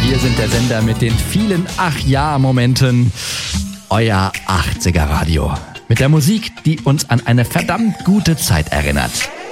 Wir sind der Sender mit den vielen Ach-Ja-Momenten. Euer 80er Radio. Mit der Musik, die uns an eine verdammt gute Zeit erinnert.